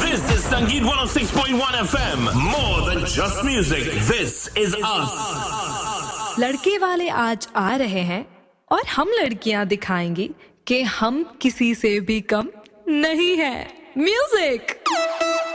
This is Sangeet 106.1 FM. More than just music. This is us. लड़के वाले आज आ रहे हैं और हम लड़कियां दिखाएंगी कि हम किसी से भी कम नहीं हैं. म्यूजिक